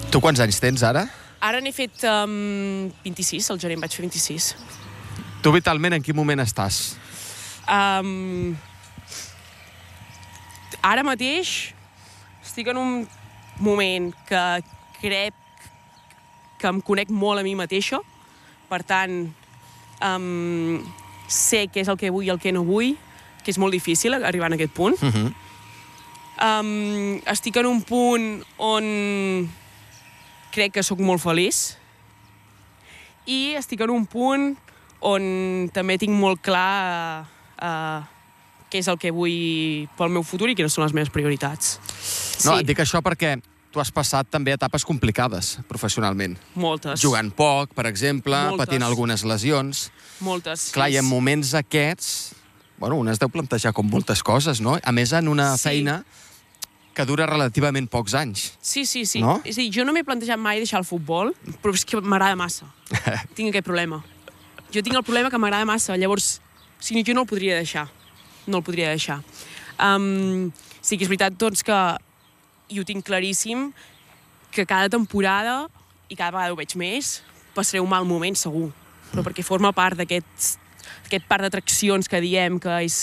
Tu quants anys tens ara? Ara n'he fet 26, al gener en vaig fer 26. Tu vitalment en quin moment estàs? Ara mateix estic en un moment que crec que em conec molt a mi mateixa, per tant, sé què és el que vull i el que no vull, que és molt difícil arribar a aquest punt. Estic en un punt on crec que sóc molt feliç i estic en un punt on també tinc molt clar què és el que vull pel meu futur i quines són les meves prioritats. No, et dic això perquè tu has passat també etapes complicades professionalment. Moltes. Jugant poc, per exemple, Moltes. patint algunes lesions. Moltes. Clar, i en moments aquests, bueno, un es deu plantejar com moltes coses, no? A més, en una feina que dura relativament pocs anys. Sí. No? És a dir, jo no m'he plantejat mai deixar el futbol, però és que m'agrada massa. Tinc aquest problema. Jo tinc el problema que m'agrada massa, llavors, jo no el podria deixar. No el podria deixar. Sí que és veritat, doncs, que i ho tinc claríssim, que cada temporada, i cada vegada ho veig més, passaré un mal moment, segur. Però perquè forma part d'aquest parc d'atraccions que diem que és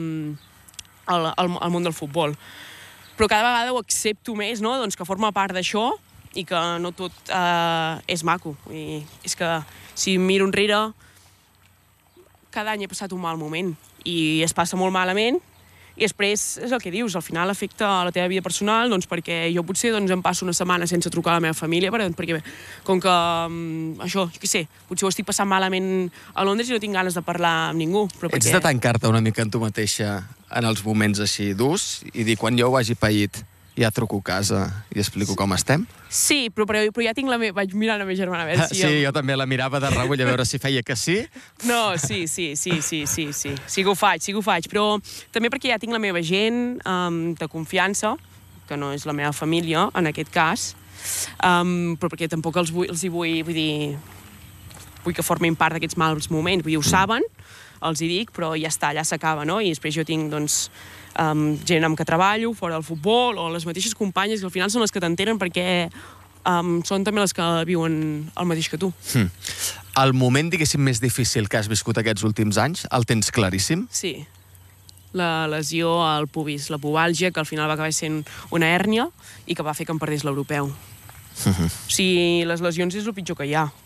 el món del futbol. Però cada vegada ho accepto més, no? Doncs que forma part d'això i que no tot és maco. I és que si miro enrere, cada any he passat un mal moment i es passa molt malament. I després, és el que dius, al final afecta a la teva vida personal, doncs perquè jo potser em passo una setmana sense trucar a la meva família, perquè com que, això, jo què sé, potser ho estic passant malament a Londres i no tinc ganes de parlar amb ningú. Ets de tancar-te una mica en tu mateixa en els moments així durs i dir, quan jo ho hagi paït, ja truco a casa i explico com estem? Sí, però ja tinc la meva... Vaig mirar la meva germana a veure si... Sí, jo també la mirava de reull a veure si feia que sí. No, sí. Sí que ho faig, però també perquè ja tinc la meva gent de confiança, que no és la meva família, en aquest cas, però perquè tampoc els hi vull dir... Vull que formin part d'aquests mals moments, vull dir, ho saben, els hi dic, però ja està, allà s'acaba, no? I després jo tinc, doncs, gent amb què treballo, fora del futbol, o les mateixes companyes, que al final són les que t'entenen perquè són també les que viuen el mateix que tu. El moment, diguéssim, més difícil que has viscut aquests últims anys, el tens claríssim? Sí. La lesió al pubis, la pubàlgia, que al final va acabar sent una hèrnia i que va fer que em perdés l'europeu. O sigui, les lesions és el pitjor que hi ha.